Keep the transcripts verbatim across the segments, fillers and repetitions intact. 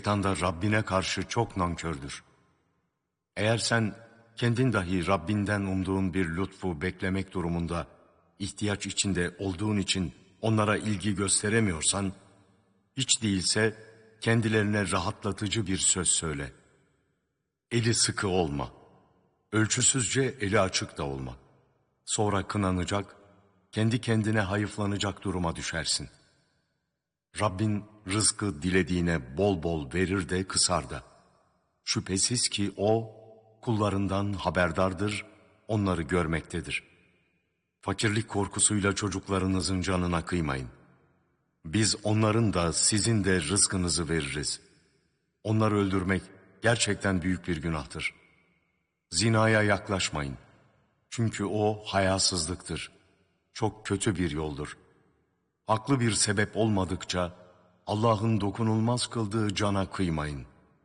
şeytan da Rabbine karşı çok nankördür. Eğer sen kendin dahi Rabbinden umduğun bir lütfu beklemek durumunda ihtiyaç içinde olduğun için onlara ilgi gösteremiyorsan, hiç değilse kendilerine rahatlatıcı bir söz söyle. Eli sıkı olma, ölçüsüzce eli açık da olma. Sonra kınanacak, kendi kendine hayıflanacak duruma düşersin. Rabbin rızkı dilediğine bol bol verir de kısar da. Şüphesiz ki O, kullarından haberdardır, onları görmektedir. Fakirlik korkusuyla çocuklarınızın canına kıymayın. Biz onların da sizin de rızkınızı veririz. Onları öldürmek gerçekten büyük bir günahtır. Zinaya yaklaşmayın. Çünkü o hayasızlıktır. Çok kötü bir yoldur. Haklı bir sebep olmadıkça Allah'ın dokunulmaz kıldığı cana kıymayın.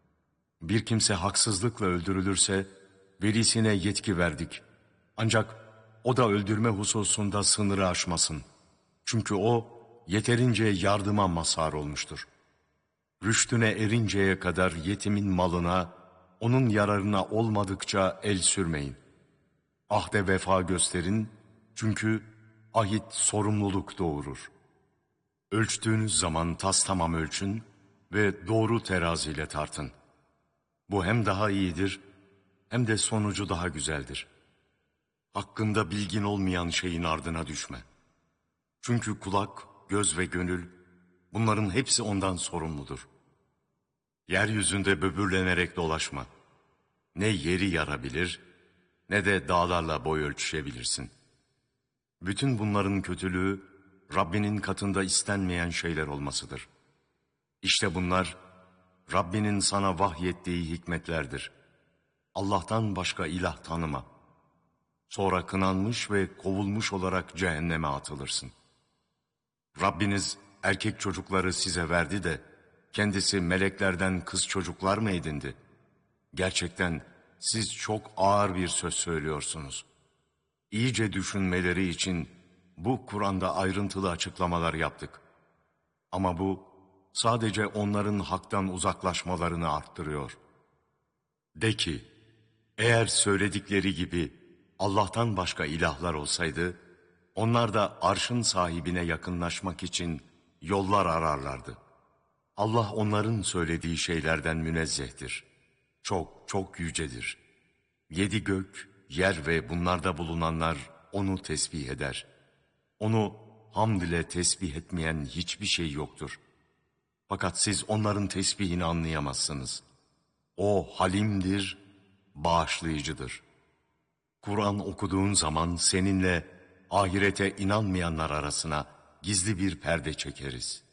Bir kimse haksızlıkla öldürülürse velisine yetki verdik. Ancak o da öldürme hususunda sınırı aşmasın. Çünkü o yeterince yardıma mazhar olmuştur. Rüştüne erinceye kadar yetimin malına, onun yararına olmadıkça el sürmeyin. Ahde vefa gösterin, çünkü ahit sorumluluk doğurur. Ölçtüğünüz zaman tastamam ölçün ve doğru teraziyle tartın. Bu hem daha iyidir, hem de sonucu daha güzeldir. Hakkında bilgin olmayan şeyin ardına düşme. Çünkü kulak, göz ve gönül, bunların hepsi ondan sorumludur. Yeryüzünde böbürlenerek dolaşma. Ne yeri yarabilir, ne de dağlarla boy ölçüşebilirsin. Bütün bunların kötülüğü, Rabbinin katında istenmeyen şeyler olmasıdır. İşte bunlar, Rabbinin sana vahyettiği hikmetlerdir. Allah'tan başka ilah tanıma. Sonra kınanmış ve kovulmuş olarak cehenneme atılırsın. Rabbiniz erkek çocukları size verdi de, kendisi meleklerden kız çocuklar mı edindi? Gerçekten siz çok ağır bir söz söylüyorsunuz. İyice düşünmeleri için bu Kur'an'da ayrıntılı açıklamalar yaptık. Ama bu sadece onların haktan uzaklaşmalarını arttırıyor. De ki, eğer söyledikleri gibi Allah'tan başka ilahlar olsaydı, onlar da arşın sahibine yakınlaşmak için yollar ararlardı. Allah onların söylediği şeylerden münezzehtir. Çok çok yücedir. Yedi gök, yer ve bunlarda bulunanlar onu tesbih eder. Onu hamd ile tesbih etmeyen hiçbir şey yoktur. Fakat siz onların tesbihini anlayamazsınız. O halimdir, bağışlayıcıdır. Kur'an okuduğun zaman seninle ahirete inanmayanlar arasına gizli bir perde çekeriz.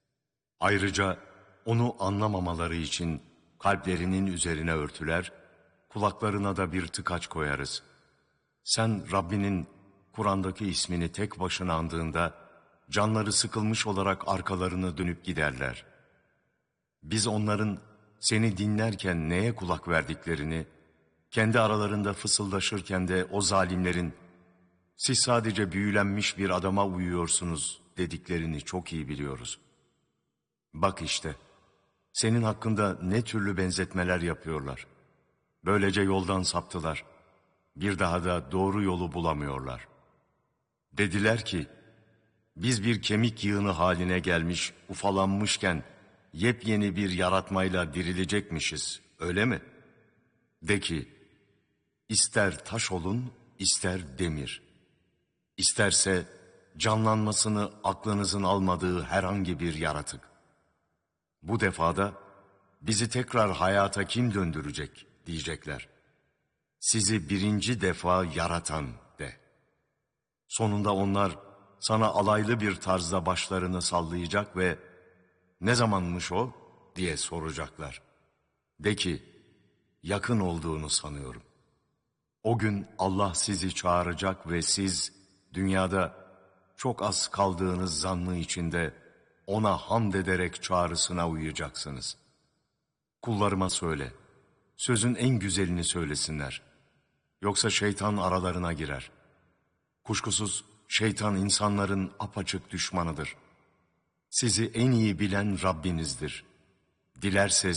Ayrıca onu anlamamaları için kalplerinin üzerine örtüler, kulaklarına da bir tıkaç koyarız. Sen Rabbinin Kur'an'daki ismini tek başına andığında, canları sıkılmış olarak arkalarını dönüp giderler. Biz onların seni dinlerken neye kulak verdiklerini, kendi aralarında fısıldaşırken de o zalimlerin, siz sadece büyülenmiş bir adama uyuyorsunuz dediklerini çok iyi biliyoruz. Bak işte, senin hakkında ne türlü benzetmeler yapıyorlar. Böylece yoldan saptılar. Bir daha da doğru yolu bulamıyorlar. Dediler ki, biz bir kemik yığını haline gelmiş, ufalanmışken, yepyeni bir yaratmayla dirilecekmişiz, öyle mi? De ki, ister taş olun, ister demir. İsterse canlanmasını aklınızın almadığı herhangi bir yaratık. Bu defada bizi tekrar hayata kim döndürecek diyecekler. Sizi birinci defa yaratan de. Sonunda onlar sana alaylı bir tarzda başlarını sallayacak ve ne zamanmış o diye soracaklar. De ki, yakın olduğunu sanıyorum. O gün Allah sizi çağıracak ve siz dünyada çok az kaldığınız zannı içinde ona hamd ederek çağrısına uyacaksınız. Kullarıma söyle, sözün en güzelini söylesinler. Yoksa şeytan aralarına girer. Kuşkusuz şeytan insanların apaçık düşmanıdır. Sizi en iyi bilen Rabbinizdir. Dilerse